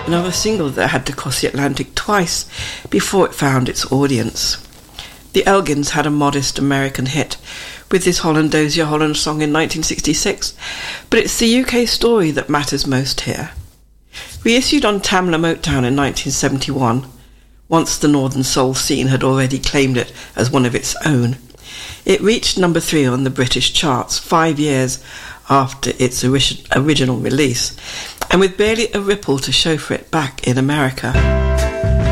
another single that had to cross the Atlantic twice before it found its audience. The Elgins had a modest American hit with this Hollandosia Holland song in 1966, but it's the UK story that matters most here. Reissued on Tamla Motown in 1971, once the Northern Soul scene had already claimed it as one of its own, it reached number 3 on the British charts 5 years after its original release, and with barely a ripple to show for it back in America.